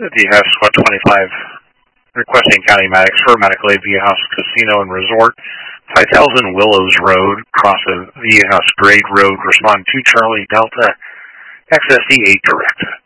DHS Squad 25 requesting County Maddox for medical aid, Vieja House Casino and Resort, 5000 Willows Road, cross of Vieja House Grade Road. Respond to Charlie Delta, XSD 8 direct.